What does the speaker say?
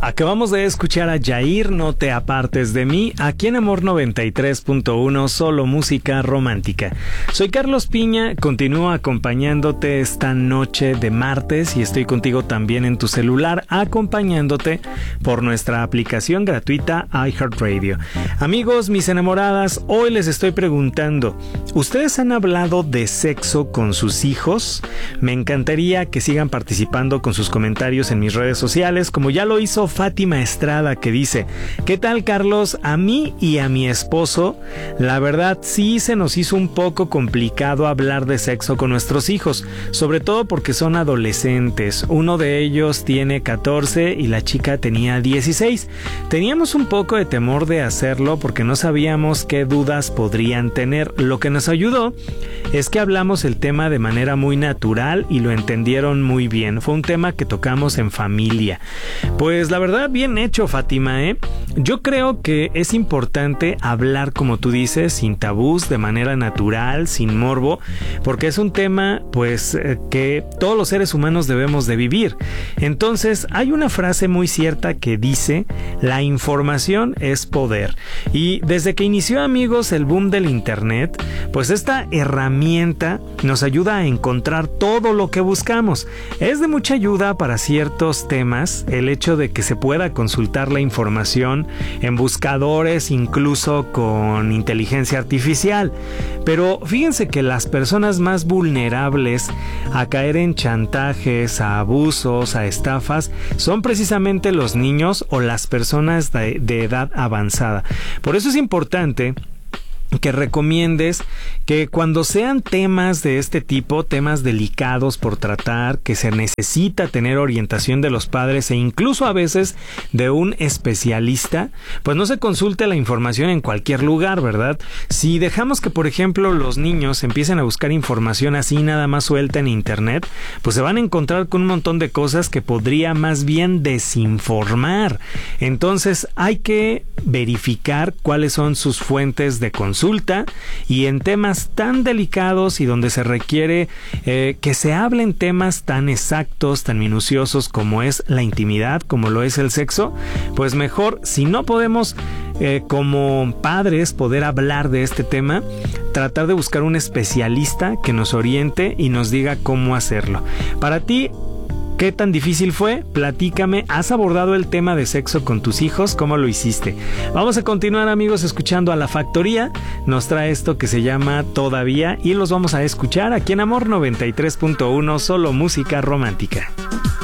Acabamos de escuchar a Yair, No te apartes de mí, aquí en Amor 93.1, solo música romántica. Soy Carlos Piña, continúo acompañándote esta noche de martes y estoy contigo también en tu celular, acompañándote por nuestra aplicación gratuita iHeartRadio. Amigos, mis enamoradas, hoy les estoy preguntando, ¿ustedes han hablado de sexo con sus hijos? Me encantaría que sigan participando con sus comentarios en mis redes sociales, como ya lo hizo Fátima Estrada, que dice: ¿qué tal, Carlos? A mí y a mi esposo, la verdad sí se nos hizo un poco complicado hablar de sexo con nuestros hijos, sobre todo porque son adolescentes. Uno de ellos tiene 14 y la chica tenía 16. Teníamos un poco de temor de hacerlo porque no sabíamos qué dudas podrían tener. Lo que nos ayudó es que hablamos el tema de manera muy natural y lo entendieron muy bien. Fue un tema que tocamos en familia. Pues la verdad, bien hecho, Fátima, ¿eh? Yo creo que es importante hablar, como tú dices, sin tabús, de manera natural, sin morbo, porque es un tema, pues, que todos los seres humanos debemos de vivir. Entonces, hay una frase muy cierta que dice: la información es poder. Y desde que inició, amigos, el boom del internet, pues esta herramienta nos ayuda a encontrar todo lo que buscamos. Es de mucha ayuda para ciertos temas el hecho de que se pueda consultar la información en buscadores, incluso con inteligencia artificial. Pero fíjense que las personas más vulnerables a caer en chantajes, a abusos, a estafas, son precisamente los niños o las personas de edad avanzada. Por eso es importante que recomiendes que cuando sean temas de este tipo, temas delicados por tratar, que se necesita tener orientación de los padres e incluso a veces de un especialista, pues no se consulte la información en cualquier lugar, ¿verdad? Si dejamos que, por ejemplo, los niños empiecen a buscar información así nada más suelta en internet, pues se van a encontrar con un montón de cosas que podría más bien desinformar. Entonces hay que verificar cuáles son sus fuentes de consulta, y en temas tan delicados y donde se requiere que se hablen temas tan exactos, tan minuciosos como es la intimidad, como lo es el sexo, pues mejor, si no podemos como padres poder hablar de este tema, tratar de buscar un especialista que nos oriente y nos diga cómo hacerlo. Para ti, ¿qué tan difícil fue? Platícame. ¿Has abordado el tema de sexo con tus hijos? ¿Cómo lo hiciste? Vamos a continuar, amigos, escuchando a La Factoría. Nos trae esto que se llama Todavía y los vamos a escuchar aquí en Amor 93.1, solo música romántica.